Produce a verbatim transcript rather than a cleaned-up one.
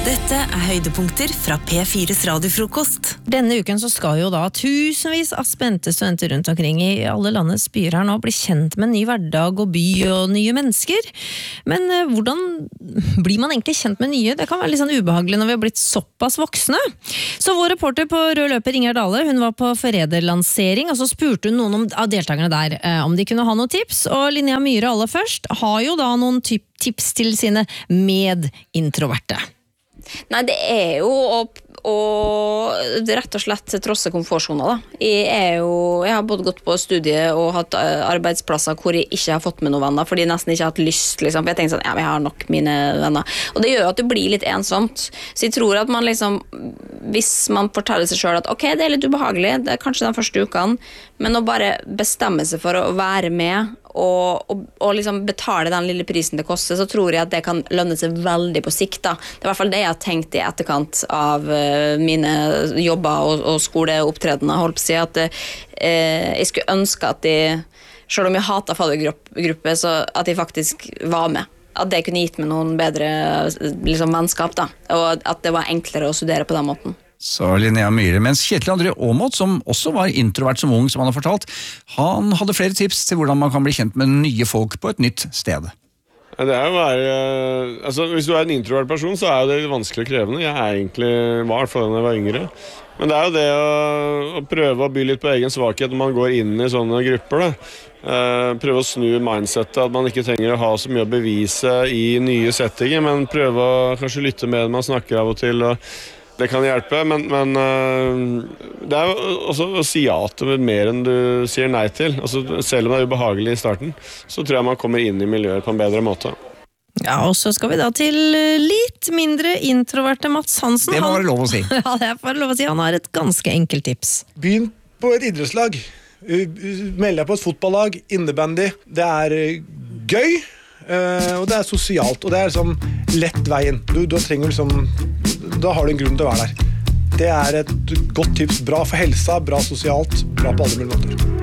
Dette er høydepunkter fra P fires radiofrokost. Denne uken så skal jo da tusenvis av spente studenter rundt omkring i alle landets byer her nå bli kjent med en ny hverdag og by og nye mennesker. Men eh, hvordan blir man egentlig kjent med nye? Det kan være litt sånn ubehagelig når vi har blitt såpass voksne. Så vår reporter på Rød Løper, Inger Dale, hun var på Forræder-lansering, og så spurte hun noen om, av deltakerne der eh, om de kunne ha noen tips. Og Linnea Myhre aller først har jo da noen tips til sine medintroverte. Nei, det er jo å, å rett og slett trosse komfortsoner da. Jeg, er jo, jeg har både gått på studie og hatt arbeidsplasser hvor jeg ikke har fått med noen venner, fordi jeg nesten ikke har hatt lyst, liksom. For jeg tenker sånn, ja, jeg har nok mine venner. Og det gjør jo at det blir litt ensomt. Så jeg tror at man liksom, hvis man forteller seg selv at ok, det er litt ubehagelig, det er kanskje den første uken, men å bare bestemme seg for å være med og, og, og liksom betale den lille prisen det koster, så tror jeg at det kan lønne seg veldig på sikt da. Det er i hvert fall det jeg har tenkt i etterkant av uh, mine jobber og, og skoleopptredener, holdt på å si, at uh, jeg skulle ønske at de, selv om jeg hatet faddergruppe, så at de faktisk var med. At det kunne gitt meg noen bedre liksom, vennskap da, og at det var enklere å studere på den måten. Så Linnea Myhre, mens Kjetil André Aamodt, som også var introvert som ung, som han har fortalt, han hadde flere tips til hvordan man kan bli kjent med nye folk på et nytt sted. Det er jo være, altså hvis du er en introvert person, så er det vanskelig og krevende. Jeg er egentlig var for da jeg var yngre. Men det er jo det å, å prøve å by litt på egen svakhet når man går inn i sånne grupper. Da. Uh, prøve å snu mindsetet, at man ikke trenger å ha så mye å bevise i nye settinger, men prøve å kanskje lytte med når man snakker av og til, og det kan hjelpe, men, men uh, det er jo også å si ja til mer enn du sier nei til. Altså, selv om det er ubehagelig i starten, så tror jeg man kommer inn i miljøet på en bedre måte. Ja, og så skal vi da til litt mindre introverte Mats Hansen. Det må være lov å si. Ja, det er for lov å si. Han har et ganske enkelt tips. Begynn på et idrettslag. Meld deg på et fotballag, innebandy. Det er gøy, og det er sosialt, og det er liksom lett veien. Du, du trenger liksom, da har du en grunn til å være der. Det er et godt tips. Bra for helsa, bra sosialt, bra på alle mulige måter.